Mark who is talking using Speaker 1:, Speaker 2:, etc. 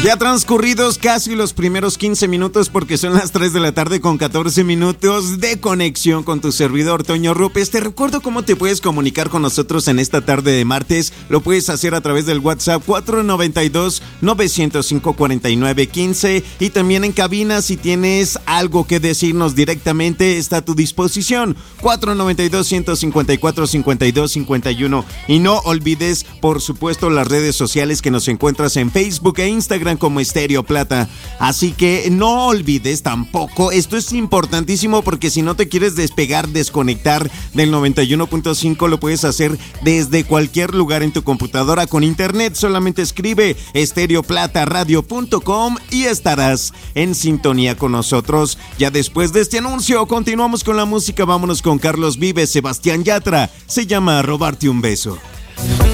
Speaker 1: Ya transcurridos casi los primeros 15 minutos porque son las 3 de la tarde con 14 minutos de conexión con tu servidor Toño Rupes. Te recuerdo cómo te puedes comunicar con nosotros en esta tarde de martes. Lo puedes hacer a través del WhatsApp 492-905-4915 y también en cabina si tienes algo que decirnos directamente está a tu disposición 492-154-5251 y no olvides por supuesto las redes sociales que nos encuentras en Facebook e Instagram como Estéreo Plata. Así que no olvides tampoco, esto es importantísimo porque si no te quieres despegar, desconectar del 91.5 lo puedes hacer desde cualquier lugar en tu computadora con internet. Solamente escribe estereoplataradio.com y estarás en sintonía con nosotros. Ya después de este anuncio continuamos con la música. Vámonos con Carlos Vives, Sebastián Yatra. Se llama Robarte un beso.